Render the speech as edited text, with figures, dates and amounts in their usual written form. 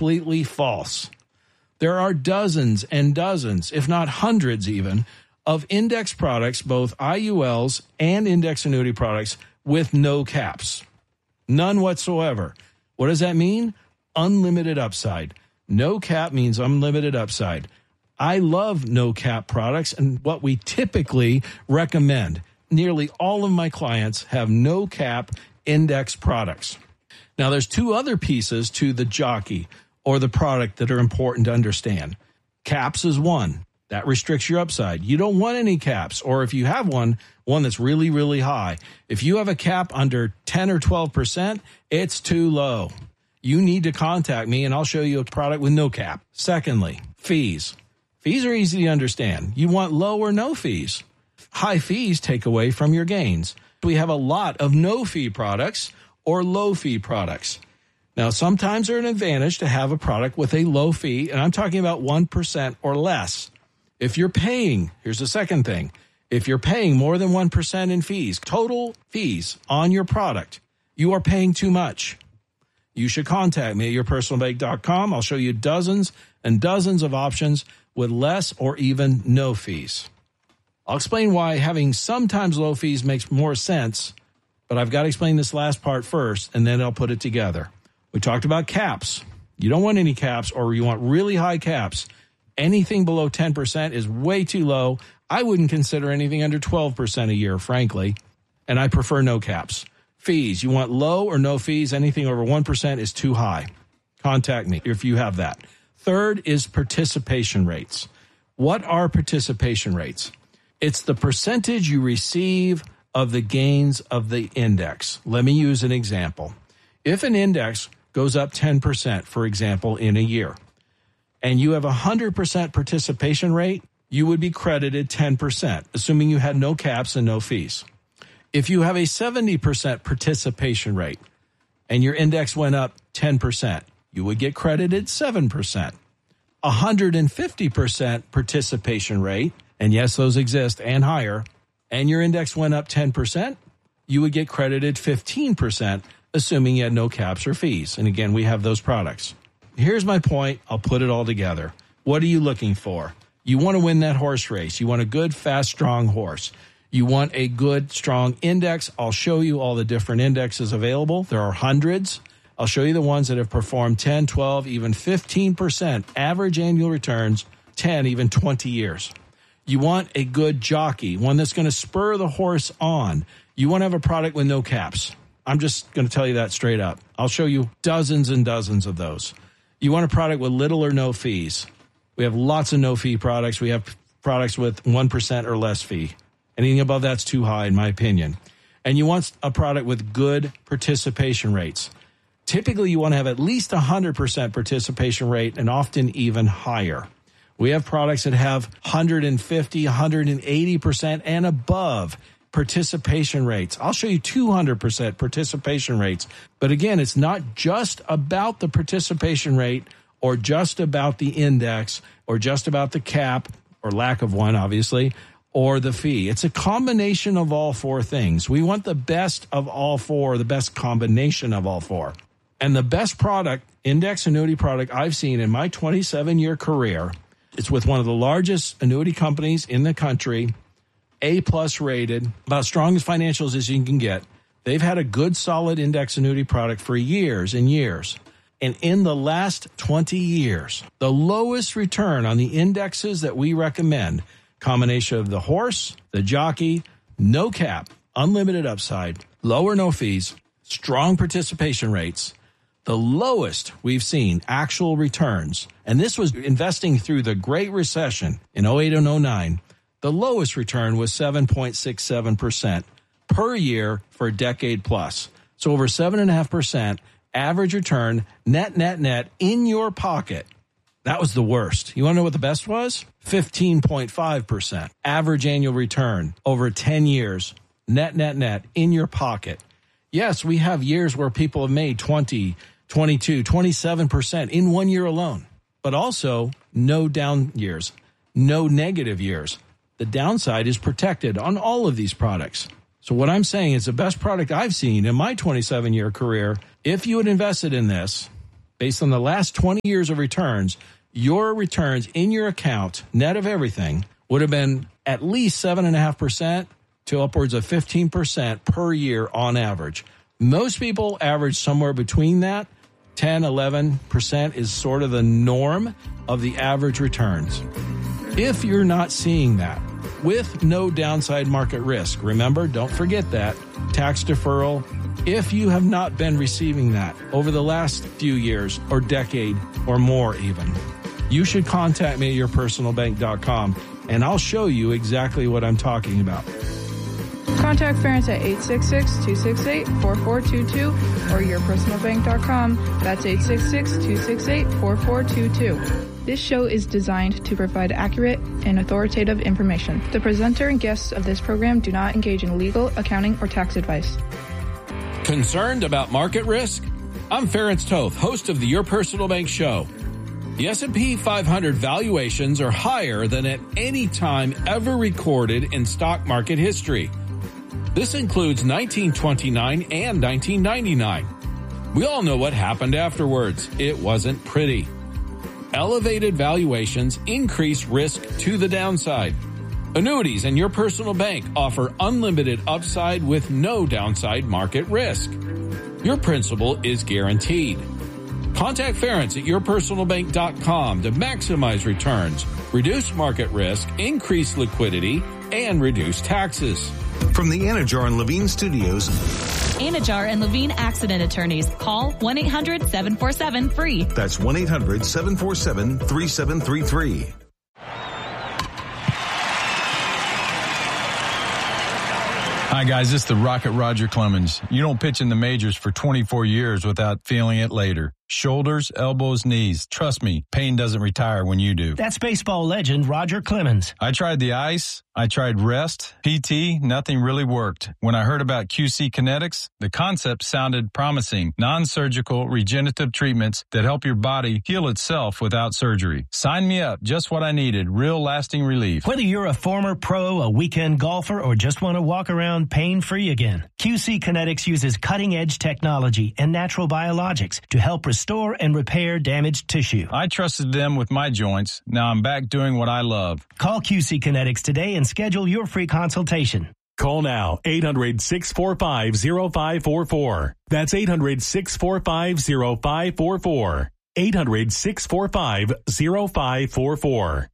completely false. There are dozens and dozens, if not hundreds even, of index products, both IULs and index annuity products, with no caps. None whatsoever. What does that mean? Unlimited upside. No cap means unlimited upside. I love no cap products and what we typically recommend. Nearly all of my clients have no cap index products. Now, there's two other pieces to the jockey or the product that are important to understand. Caps is one. That restricts your upside. You don't want any caps, or if you have one that's really, really high. If you have a cap under 10 or 12%, it's too low. You need to contact me, and I'll show you a product with no cap. Secondly, fees. Fees are easy to understand. You want low or no fees. High fees take away from your gains. We have a lot of no-fee products or low-fee products. Now, sometimes they're an advantage to have a product with a low fee, and I'm talking about 1% or less. If you're paying, here's the second thing, if you're paying more than 1% in fees, total fees on your product, you are paying too much. You should contact me at yourpersonalbank.com. I'll show you dozens and dozens of options with less or even no fees. I'll explain why having sometimes low fees makes more sense, but I've got to explain this last part first, and then I'll put it together. We talked about caps. You don't want any caps, or you want really high caps. Anything below 10% is way too low. I wouldn't consider anything under 12% a year, frankly, and I prefer no caps. Fees, you want low or no fees. Anything over 1% is too high. Contact me if you have that. Third is participation rates. What are participation rates? It's the percentage you receive of the gains of the index. Let me use an example. If an index goes up 10%, for example, in a year, and you have a 100% participation rate, you would be credited 10%, assuming you had no caps and no fees. If you have a 70% participation rate and your index went up 10%, you would get credited 7%. 150% participation rate, and yes, those exist and higher, and your index went up 10%, you would get credited 15%, assuming you had no caps or fees. And again, we have those products. Here's my point. I'll put it all together. What are you looking for? You want to win that horse race. You want a good, fast, strong horse. You want a good, strong index. I'll show you all the different indexes available. There are hundreds. I'll show you the ones that have performed 10, 12, even 15% average annual returns, 10, even 20 years. You want a good jockey, one that's going to spur the horse on. You want to have a product with no caps. I'm just going to tell you that straight up. I'll show you dozens and dozens of those. You want a product with little or no fees. We have lots of no-fee products. We have products with 1% or less fee. Anything above that's too high, in my opinion. And you want a product with good participation rates. Typically, you want to have at least 100% participation rate and often even higher. We have products that have 150, 180% and above participation rates. I'll show you 200% participation rates. But again, it's not just about the participation rate or just about the index or just about the cap or lack of one, obviously, or the fee. It's a combination of all four things. We want the best of all four, the best combination of all four. And the best product, index annuity product I've seen in my 27-year career, it's with one of the largest annuity companies in the country, A-plus rated, about as strong as financials as you can get. They've had a good, solid index annuity product for years and years. And in the last 20 years, the lowest return on the indexes that we recommend, combination of the horse, the jockey, no cap, unlimited upside, low or no fees, strong participation rates, the lowest we've seen actual returns, and this was investing through the Great Recession in 08 and 09, the lowest return was 7.67% per year for a decade plus. So over 7.5% average return, net in your pocket. That was the worst. You want to know what the best was? 15.5% average annual return over 10 years, net in your pocket. Yes, we have years where people have made 20, 22, 27% in 1 year alone, but also no down years, no negative years. The downside is protected on all of these products. So what I'm saying is the best product I've seen in my 27-year career, if you had invested in this, based on the last 20 years of returns, your returns in your account, net of everything, would have been at least 7.5% to upwards of 15% per year on average. Most people average somewhere between that. 10, 11% is sort of the norm of the average returns. If you're not seeing that, with no downside market risk, remember, don't forget that, tax deferral, if you have not been receiving that over the last few years or decade or more even, you should contact me at yourpersonalbank.com and I'll show you exactly what I'm talking about. Contact Ference at 866-268-4422 or yourpersonalbank.com. That's 866-268-4422. This show is designed to provide accurate and authoritative information. The presenter and guests of this program do not engage in legal, accounting, or tax advice. Concerned about market risk? I'm Ference Toth, host of the Your Personal Bank Show. The S&P 500 valuations are higher than at any time ever recorded in stock market history. This includes 1929 and 1999. We all know what happened afterwards. It wasn't pretty. Elevated valuations increase risk to the downside. Annuities and Your Personal Bank offer unlimited upside with no downside market risk. Your principal is guaranteed. Contact Ference at yourpersonalbank.com to maximize returns, reduce market risk, increase liquidity, and reduce taxes. From the Anajar and Levine Studios, Anajar and Levine Accident Attorneys. Call 1-800-747-FREE. That's 1-800-747-3733. Hi, guys. It's the Rocket Roger Clemens. You don't pitch in the majors for 24 years without feeling it later. Shoulders, elbows, knees. Trust me, pain doesn't retire when you do. That's baseball legend Roger Clemens. I tried the ice. I tried rest, PT, nothing really worked. When I heard about QC Kinetics, the concept sounded promising. Non-surgical regenerative treatments that help your body heal itself without surgery. Sign me up. Just what I needed. Real lasting relief. Whether you're a former pro, a weekend golfer, or just want to walk around pain-free again, QC Kinetics uses cutting-edge technology and natural biologics to help restore and repair damaged tissue. I trusted them with my joints. Now I'm back doing what I love. Call QC Kinetics today and schedule your free consultation. Call now, 800-645-0544. That's 800-645-0544. 800-645-0544.